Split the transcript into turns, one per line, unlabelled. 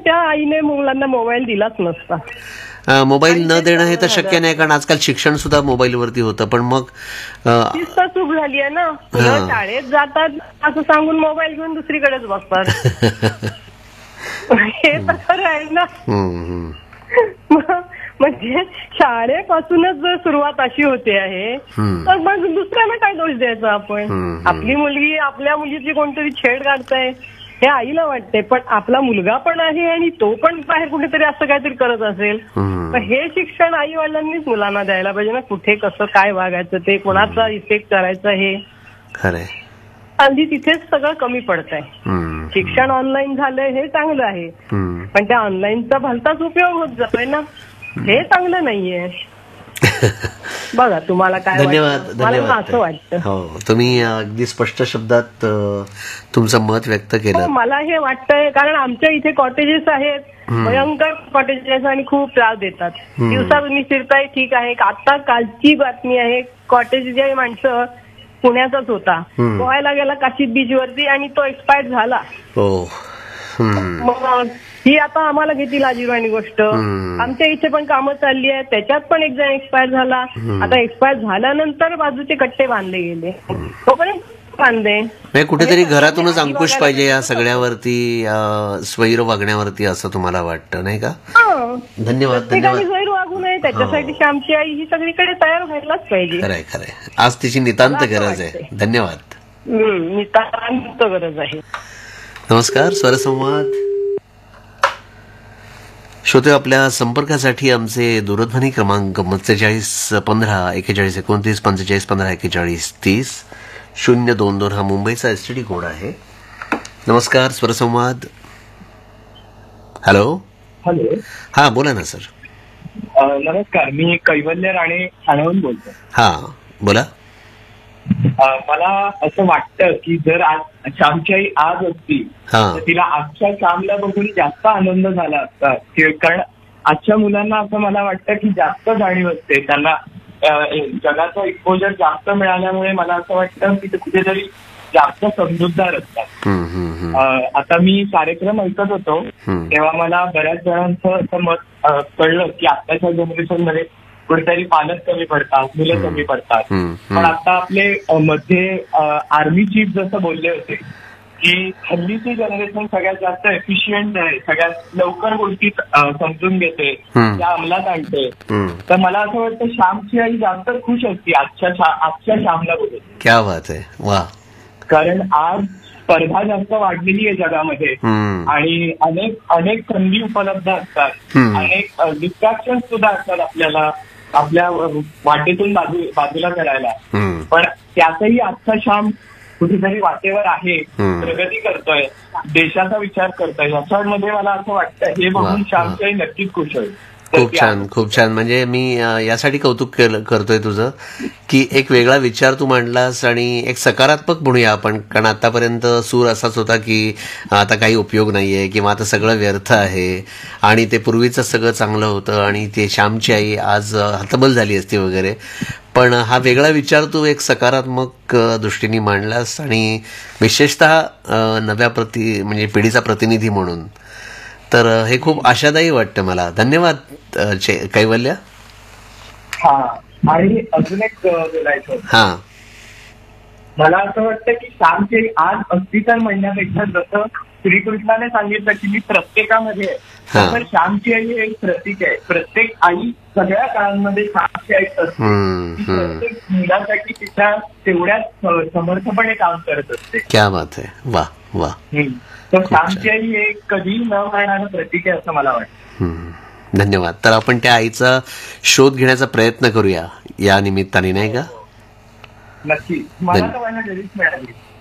त्या आईने मुलांना मोबाईल दिलाच नसता.
मोबाईल न देणं हे तर शक्य नाही, कारण आजकाल शिक्षण सुद्धा मोबाईलवरती होतं. पण मग
तीच तर चूक झाली आहे ना. मुलं शाळेत जातात असं सांगून मोबाईल घेऊन दुसरीकडेच बसतात. हे तर खरं आहे ना. म्हणजे शाळेपासूनच जर सुरुवात अशी होते आहे तर मग दुसऱ्याला काय दोष द्यायचा आपण. आपली मुलगी आपल्या मुलीची कोणतरी छेड काढताय हे आईला वाटते, पण आपला मुलगा पण आहे आणि तो पण बाहेर कुठेतरी असं काहीतरी करत असेल तर हे शिक्षण आई वडिलांनीच मुलांना द्यायला पाहिजे ना. कुठे कसं काय वागायचं, ते कोणाचा इफेक्ट करायचा, हे
खरंय.
अगदी तिथेच सगळं कमी पडतंय. शिक्षण ऑनलाईन झालंय हे चांगलं आहे, पण त्या ऑनलाईनचा भलताच उपयोग होत जातोय ना, हे चांगलं नाहीये. बघा तुम्हाला काय.
धन्यवाद.
धन्यवाद. असं वाटतं.
हो, तुम्ही अगदी स्पष्ट शब्दात तुमचं मत व्यक्त केलं.
मला हे वाटतंय कारण आमच्या इथे कॉटेजेस आहेत, भयंकर कॉटेजेस, आणि खूप त्रास देतात. दिवसा तुम्ही फिरताय ठीक आहे. आता कालची बातमी आहे, कॉटेजचे माणसं पुण्याचाच होता, पोहायला गेला काशीद बीच वरती आणि तो एक्सपायर झाला. मग ही आता आम्हाला किती लाजिरवाणी गोष्ट. आमच्या इथे पण कामं चालली आहेत, त्याच्यात पण एक जण एक्सपायर झाला. आता एक्सपायर झाल्यानंतर बाजूचे कट्टे बांधले गेले, तोपर्यंत बांधले.
कुठेतरी घरातूनच अंकुश पाहिजे या सगळ्यावरती, स्वैर वागण्यावरती, असं तुम्हाला वाटतं नाही का? धन्यवाद. धन्यवाद.
स्वैर वागू नये त्याच्यासाठी श्यामची आई ही सगळीकडे तयार व्हायलाच पाहिजे.
खरंय खरंय. आज तिची नितांत गरज आहे. धन्यवाद.
नितांत गरज आहे.
नमस्कार. स्वरसंवाद श्रोते, आपल्या संपर्कासाठी आमचे दूरध्वनी क्रमांक 45414145454541 022 हा मुंबईचा एसटीडी कोड आहे. नमस्कार. स्वरसंवाद. हॅलो.
हॅलो.
हा, बोला ना सर.
नमस्कार, मी कैवल्य राणे ठाण्याहून बोलतो.
हा, बोला.
मला असं वाटतं की जर आज श्यामची आई आज असती तर तिला आजच्या श्यामला बघून जास्त आनंद झाला असता. कारण आजच्या मुलांना असं मला वाटतं की जास्त जाणीव असते, त्यांना जगाचं एक्सपोजर जास्त मिळाल्यामुळे मला असं वाटतं की ते कुठेतरी जास्त समजूतदार असतात. आता मी कार्यक्रम ऐकत होतो तेव्हा मला बऱ्याच जणांचं असं मत कळलं की आताच्या जनरेशन मध्ये कुठेतरी पालक कमी पडतात, मुलं कमी पडतात. पण आता आपले मध्ये आर्मी चीफ जसं बोलले होते की हल्लीची जनरेशन सगळ्यात जास्त एफिशियंट आहे, सगळ्यात लवकर गोष्टी समजून घेते, त्या अंमलात आणते. तर मला असं वाटतं श्यामची आई जास्त खुश असते आजच्या श्यामला बोलून.
क्या बात आहे. वा.
कारण आज स्पर्धा जास्त वाढलेली आहे जगामध्ये आणि अनेक संधी उपलब्ध असतात, अनेक डिस्ट्रॅक्शन सुद्धा असतात आपल्याला आपल्या वाटेतून बाजूला करायला. पण त्यातही आजचा श्याम कुठेतरी वाटेवर आहे, प्रगती करतोय, देशाचा विचार करतोय. याच्यामध्ये मला असं वाटतं हे बघून श्यामची नक्कीच खुश होईल.
खूप छान, खूप छान. म्हणजे मी यासाठी कौतुक करतोय तुझं की एक वेगळा विचार तू मांडलास आणि एक सकारात्मक म्हणूया आपण. कारण आतापर्यंत सूर असाच होता की आता काही उपयोग नाहीये किंवा आता सगळं व्यर्थ आहे आणि ते पूर्वीचं सगळं चांगलं होतं आणि ते श्यामची आई आज हतबल झाली असती वगैरे. पण हा वेगळा विचार तू एक सकारात्मक दृष्टीने मांडलास आणि विशेषतः नव्या म्हणजे पिढीचा प्रतिनिधी म्हणून. तर हे खूप आशादायी वाटतं मला. धन्यवाद कैवल्य.
हा, आणि अजून एक बोलायचं.
हा,
मला असं वाटतं की श्यामची आज असती तर म्हणण्यापेक्षा जसं श्रीकृष्णाने सांगितलं की मी प्रत्येकामध्ये आहे, तर श्यामची आई एक प्रतीक आहे. प्रत्येक आई सगळ्या काळांमध्ये श्यामची आई असते. प्रत्येक मुलासाठी तिच्या तेवढ्याच समर्थपणे काम करत असते.
क्या बात आहे. वा वा.
तर श्यामची आई हे कधी न करणारं प्रतीक आहे असं मला वाटतं.
धन्यवाद. तर आपण त्या आईचा शोध घेण्याचा प्रयत्न करूया या निमित्ताने, नाही का?
नक्की. मला तर माझ्या घरीच मिळाली.